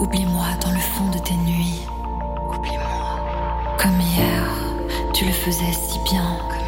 Oublie-moi dans le fond de tes nuits. Oublie-moi. Comme hier, tu le faisais si bien.